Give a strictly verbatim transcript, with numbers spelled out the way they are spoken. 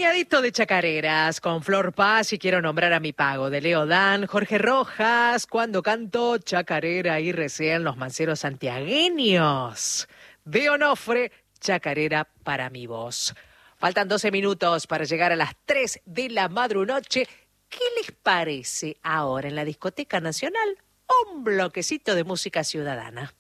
Cargadito de chacareras, con Flor Paz y quiero nombrar a mi pago, de Leo Dan, Jorge Rojas, cuando canto chacarera y recién los manceros santiagueños. De Onofre, chacarera para mi voz. Faltan doce minutos para llegar a las tres de la madrunoche. ¿Qué les parece ahora en la Discoteca Nacional un bloquecito de música ciudadana?